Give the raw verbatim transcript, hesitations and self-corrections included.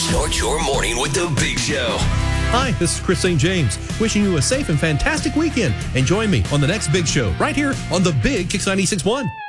Start your morning with the Big Show. Hi, this is Chris Saint James, wishing you a safe and fantastic weekend. And join me on the next Big Show right here on the Big Kix ninety-six point one.